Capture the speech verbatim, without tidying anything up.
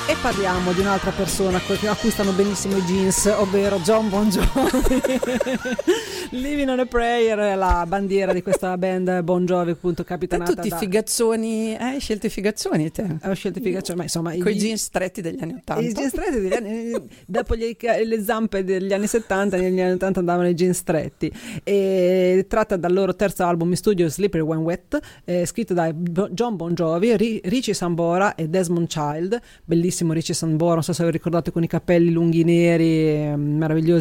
E parliamo di un'altra persona a cui stanno benissimo i jeans, ovvero Jon Bon Jovi. Living on a Prayer è la bandiera di questa band Bon Jovi, appunto capitanata tutti da... figazzoni, eh, hai scelto i figazzoni te? Ho scelto i figazzoni, ma insomma con i gli... jeans stretti degli anni ottanta. I jeans stretti degli anni... dopo gli... le zampe degli anni settanta, negli anni ottanta andavano i jeans stretti. E tratta dal loro terzo album in studio Slippery When Wet, eh, scritto da Jon Bon Jovi, Ri- Richie Sambora e Desmond Child. Bellissimo Richie Sambora, non so se vi ricordate, con i capelli lunghi neri, meravigliosi